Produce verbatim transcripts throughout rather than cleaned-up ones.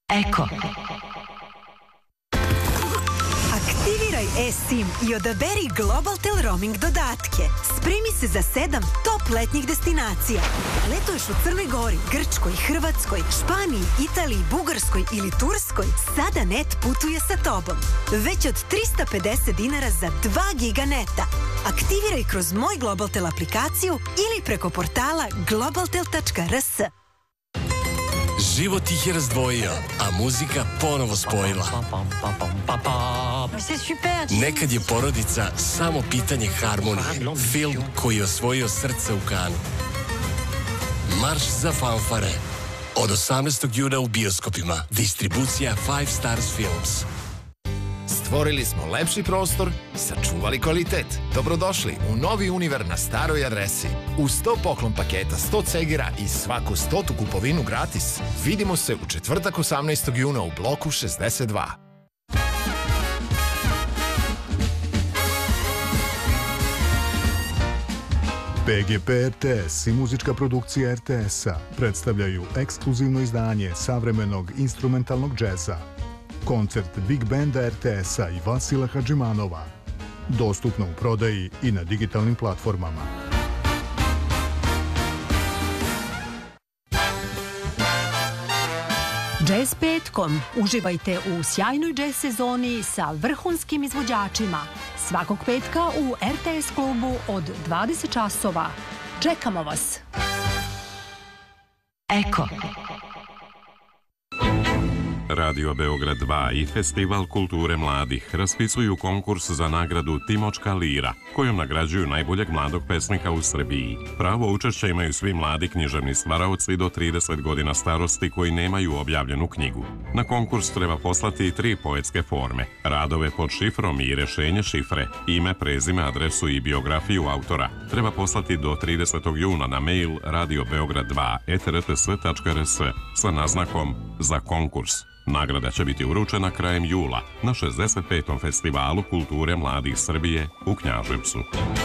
Eko. Aktiviraj e-SIM i odaberi Globaltel roaming dodatke. Spremi se za sedam top letnjih destinacija. Letuješ u Crnoj Gori, Grčkoj, Hrvatskoj, Španiji, Italiji, Bugarskoj ili Turskoj? Sada net putuje sa tobom. Već od trista pedeset dinara za dva giga neta. Aktiviraj kroz Moj Globaltel aplikaciju ili preko portala globaltel tačka r s. Život ih je razdvojio, a muzika ponovo spojila. Nekad je porodica samo pitanje harmonije. Film koji je osvojio srce u Kanu. Marš za fanfare. Od osamnaestog juna u bioskopima. Distribucija Five Stars Films. Stvorili smo lepši prostor, sačuvali kvalitet. Dobrodošli u novi Univer na staroj adresi. U sto poklon paketa, sto cegera i svaku stotu kupovinu gratis. Vidimo se u četvrtak osamnaestog juna u bloku šezdeset dva. P G P R T S i muzička produkcija R T S-a predstavljaju ekskluzivno izdanje savremenog instrumentalnog džeza. Koncert Big Banda R T S-a i Vasila Hadžimanova. Dostupno u prodaji i na digitalnim platformama. Jazz petkom. Uživajte u sjajnoj jazz sezoni sa vrhunskim izvođačima. Svakog petka u R T S klubu od dvadeset časova. Čekamo vas. Eko. Radio Beograd dva i Festival kulture mladih raspisuju konkurs za nagradu Timočka lira, kojom nagrađuju najboljeg mladog pesnika u Srbiji. Pravo učešća imaju svi mladi književni stvaraoci do trideset godina starosti koji nemaju objavljenu knjigu. Na konkurs treba poslati tri poetske forme, radove pod šifrom i rešenje šifre, ime, prezime, adresu i biografiju autora. Treba poslati do tridesetog juna na mail radio beograd dva et r t s tačka r s sa naznakom za konkurs. Nagrada će biti uručena krajem jula na šezdeset petom Festivalu kulture mladih Srbije u Knjaževcu.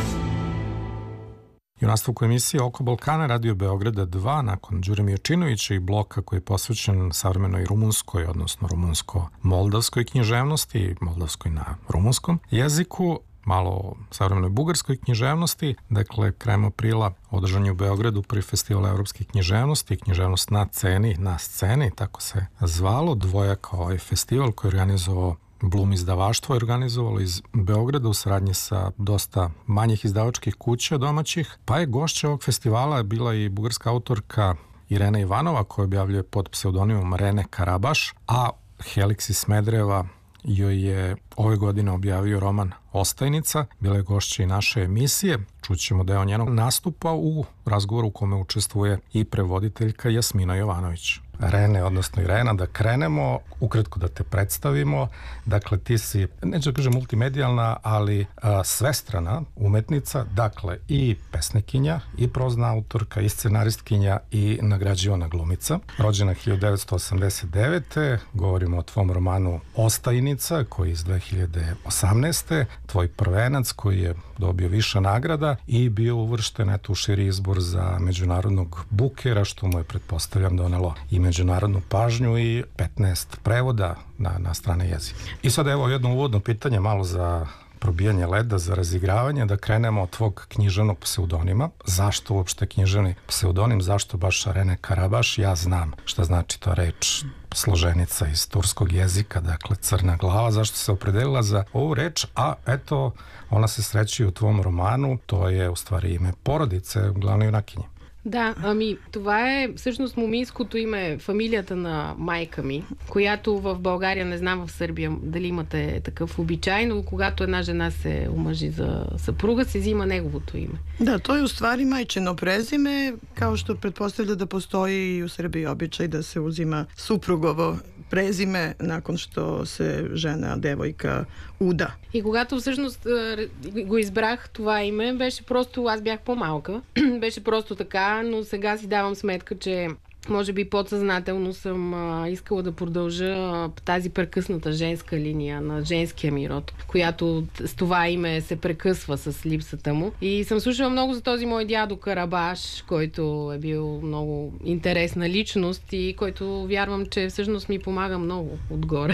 I u nastavku emisije Oko Balkana Radio Beograda dva, nakon Đure Miječinovića i bloka koji je posvećen savremenoj rumunskoj, odnosno rumunsko-moldavskoj književnosti, moldavskoj na rumunskom jeziku, malo o savremenoj bugarskoj književnosti. Dakle, krajem aprila održan je u Beogradu prvi festival evropske književnosti, književnost na ceni, na sceni, tako se zvalo. Dvojaka ovaj festival koji je organizovao Blum izdavaštvo, je organizovalo iz Beograda u saradnji sa dosta manjih izdavačkih kuća domaćih. Pa je gošća ovog festivala bila i bugarska autorka Irena Ivanova, koja objavljuje pod pseudonimom Rene Karabaš, a Helix iz Smedereva joj je ove godine objavio roman Ostajnica. Bila je gošća i naše emisije. Čućemo deo njenog nastupa u razgovoru u kome učestvuje i prevoditeljka Jasmina Jovanović. Rene, odnosno Irena, da krenemo, ukratko da te predstavimo. Dakle, ti si, neću da kažem multimedijalna, ali a, svestrana umetnica, dakle i pesnikinja, i prozna autorka, i scenaristkinja, i nagrađivana glumica. Rođena hiljadu devetsto osamdeset devete. Govorimo o tvom romanu Ostajnica, koji je iz dve hiljade osamnaeste. Tvoj prvenac koji je dobio više nagrada i bio uvršten eto, u širi izbor za međunarodnog bukera, što mu je, pretpostavljam, donelo i međunarodnu pažnju i petnaest prevoda na, na strane jezike. I sad evo jedno uvodno pitanje malo za probijanje leda, za razigravanje, da krenemo od tvog književnog pseudonima. Zašto uopšte književni pseudonim? Zašto baš Rene Karabaš? Ja znam šta znači to reč, složenica iz turskog jezika, dakle crna glava. Zašto se opredelila za ovu reč? A eto, ona se среща u tvom romanu, то е у ствари име породице, главна юнакиня. Да, ами това е всъщност момийското име, фамилията на майка ми, която в България, не знам в Сърбия дали имате такъв обичай, но когато една жена се омъжи за съпруга, се взима неговото име. Da, to je u stvari majčino prezime, kao što pretpostavlja da postoji i u Srbiji običaj da se uzima suprugovo презиме nakon što се жена, девойка уда. И когато всъщност го избрах това име, беше просто, аз бях по-малка, беше просто така, но сега си давам сметка, че може би подсъзнателно съм а, искала да продължа а, тази прекъсната женска линия на женския ми род, която с това име се прекъсва с липсата му. И съм слушала много за този мой дядо Карабаш, който е бил много интересна личност и който вярвам, че всъщност ми помага много отгоре.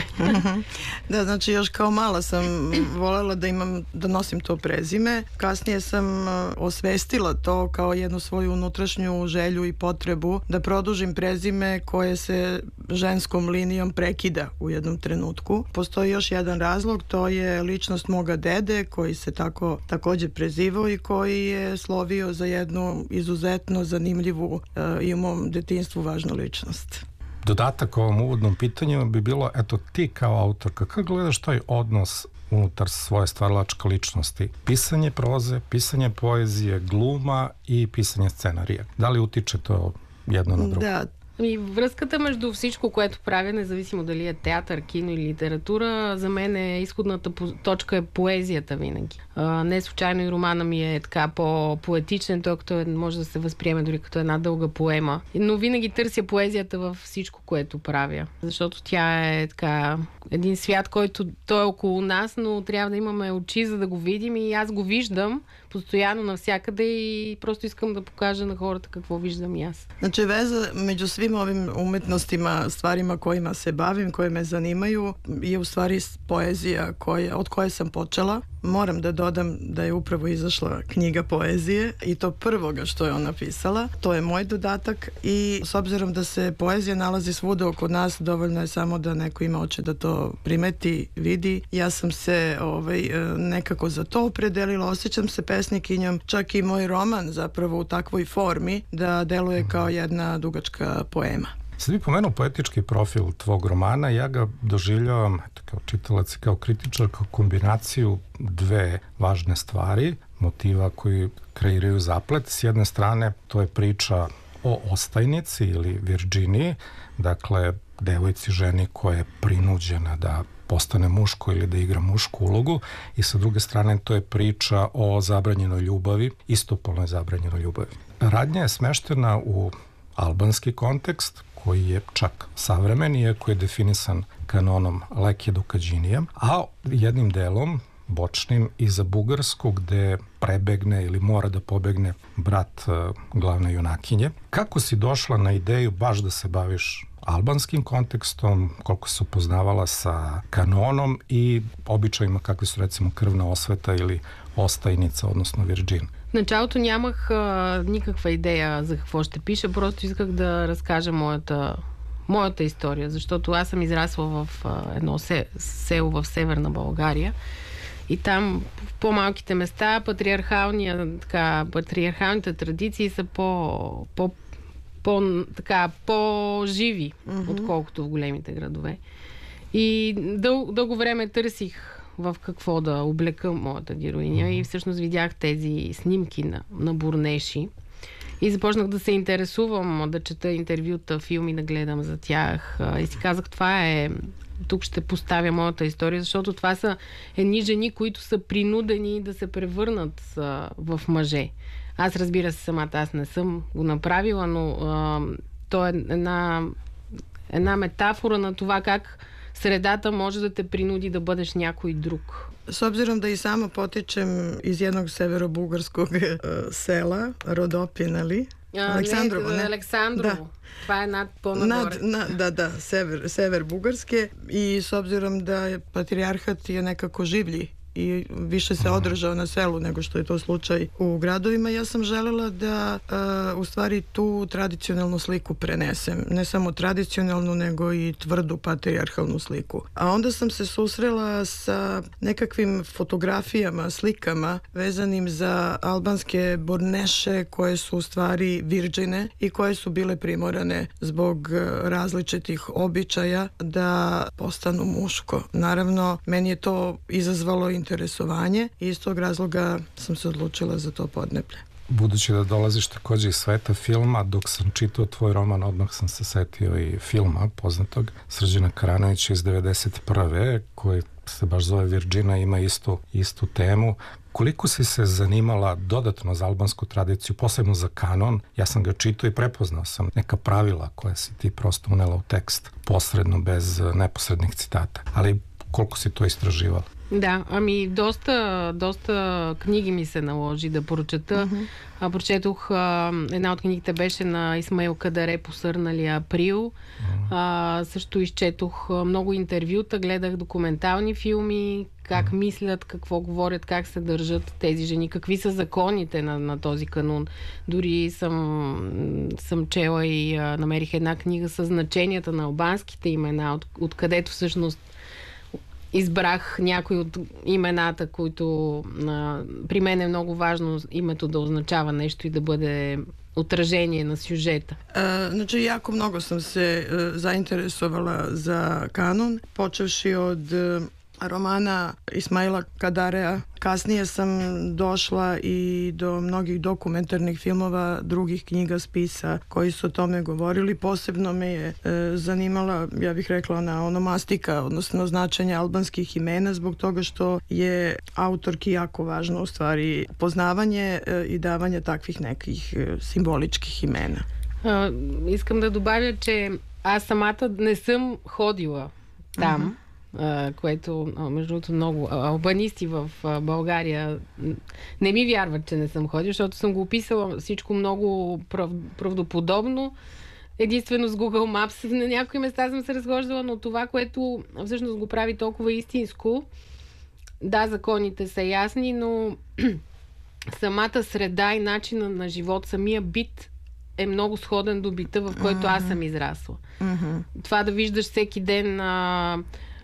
Da, znači još kao mala sam voljela da imam, da nosim to prezime. Kasnije sam osvestila to kao jednu svoju unutrašnju želju i potrebu da produžim prezime koje se ženskom linijom prekida u jednom trenutku. Postoji još jedan razlog, to je ličnost moga dede koji se tako također prezivao i koji je slovio za jednu izuzetno zanimljivu i u mom detinjstvu važnu ličnost. Dodatak ovom uvodnom pitanju bi bilo, eto ti kao autorka, kako gledaš taj odnos unutar svoje stvaralačke ličnosti? Pisanje proze, pisanje poezije, gluma i pisanje scenarija. Da li utiče to jedno na drugo? Da. И връзката между всичко, което правя, независимо дали е театър, кино или литература, за мен е изходната точка е поезията винаги. А, не случайно и романа ми е така по-поетичен, той като е, може да се възприеме дори като една дълга поема. Но винаги търся поезията във всичко, което правя. Защото тя е така един свят, който той е около нас, но трябва да имаме очи, за да го видим и аз го виждам постоянно навсякъде и просто искам да покажа на хората какво виждам и аз. Znači veza među svim ovim umetnostima, stvarima kojima se bavim, koje me zanimaju, je u stvari poezija koja, od koje sam počela. Moram da dodam da je upravo izašla knjiga poezije i to prvoga što je ona pisala. To je moj dodatak i s obzirom da se poezija nalazi svuda oko nas, dovoljno je samo da neko ima oči da to primeti, vidi. Ja sam se ovaj, nekako za to opredelila, osjećam se pesnikinjom, čak i moj roman zapravo u takvoj formi da deluje kao jedna dugačka poema. Sad bi pomenuo poetički profil tvog romana, ja ga doživljavam eto, kao čitalac i kao kritičar, kao kombinaciju dve važne stvari, motiva koji kreiraju zaplet. S jedne strane, to je priča o ostajnici ili Virginiji, dakle, devojci, ženi koja je prinuđena da postane muško ili da igra mušku ulogu, i sa druge strane to je priča o zabranjenoj ljubavi, istopolnoj zabranjenoj ljubavi. Radnja je smeštena u albanski kontekst, koji je čak savremen, iako je definisan kanonom Lekije Dukađinije, a jednim delom, bočnim, i za Bugarsku, gde prebegne ili mora da pobegne brat uh, glavne junakinje. Kako si došla na ideju baš da se baviš albanskim kontekstom, koliko se upoznavala sa kanonom i običajima kakvi su recimo krvna освета или осtajnica, odnosno Virgin? В началото нямах а, никаква идея за какво ще пиша, просто исках да разкажа моята, моята история, защото аз съм израсла в а, едно се, село в Северна България и там в по-малките места патриархалния, така, патриархалните традиции са по, по, по, така, по-живи, mm-hmm. отколкото в големите градове. И дъл, дълго време търсих в какво да облека моята героиня mm-hmm. и всъщност видях тези снимки на, на бурнеши и започнах да се интересувам, да чета интервюта, филми, да гледам за тях и си казах, това е, тук ще поставя моята история, защото това са едни жени, които са принудени да се превърнат а, в мъже. Аз, разбира се, самата аз не съм го направила, но а, то е една, една метафора на това как sredata može da te prinudi da budeš някой друг. S obzirom da i sama potičem iz jednog severobugarskog sela, Rodopin, ali? Aleksandrovo, ne? Aleksandrovo. Da. Pa je nad ponagore. Nad, na, da, da, sever, sever Bugarske i s obzirom da je patrijarhat je nekako življi i više se održao na selu nego što je to slučaj u gradovima. Ja sam želela da uh, u stvari tu tradicionalnu sliku prenesem. Ne samo tradicionalnu, nego i tvrdu patrijarhalnu sliku. A onda sam se susrela sa nekakvim fotografijama, slikama vezanim za albanske borneše koje su u stvari virđine i koje su bile primorane zbog različitih običaja da postanu muško. Naravno, meni je to izazvalo interesovanje i iz tog razloga sam se odlučila za to podneblje. Budući da dolaziš također iz sveta filma, dok sam čitao tvoj roman, odmah sam se setio i filma poznatog Srđana Karanovića iz devedeset prve koji se baš zove Virgina, ima istu, istu temu. Koliko si se zanimala dodatno za albansku tradiciju, posebno za kanon? Ja sam ga čitao i prepoznao sam neka pravila koja si ti prosto unela u tekst, posredno, bez neposrednih citata. Ali koliko si to istraživala? Да, ами доста, доста книги ми се наложи да прочета. Mm-hmm. А, прочетох, а, една от книгите беше на Исмаил Кадаре "Посърналия април". Mm-hmm. А, също изчетох много интервюта, гледах документални филми, как mm-hmm. мислят, какво говорят, как се държат тези жени, какви са законите на, на този канун. Дори съм, съм чела и а, намерих една книга с значенията на албанските имена, от, откъдето всъщност избрах някои от имената, които а, при мен е много важно името да означава нещо и да бъде отражение на сюжета. E, znači, jako mnogo sam se e, zainteresovala za kanon, počevši od e, romana Ismaila Kadarea. Kasnije sam došla i do mnogih dokumentarnih filmova, drugih knjiga, spisa koji su o tome govorili. Posebno me je e, zanimala, ja bih rekla, ona onomastika, odnosno značenje albanskih imena, zbog toga što je autorki jako važno u stvari poznavanje e, и давanje takvih nekih e, simboličkih imena. А, искам да добавя, че аз самата не съм ходила там. Mm-hmm. Uh, което, между другото, много албанисти в uh, България не ми вярват, че не съм ходила, защото съм го описала всичко много прав, правдоподобно. Единствено с Google Maps на някои места съм се разхождала, но това, което всъщност го прави толкова истинско, да, законите са ясни, но самата среда и начина на живот, самия бит е много сходен до бита, в който mm-hmm. аз съм израсла. Mm-hmm. Това да виждаш всеки ден а,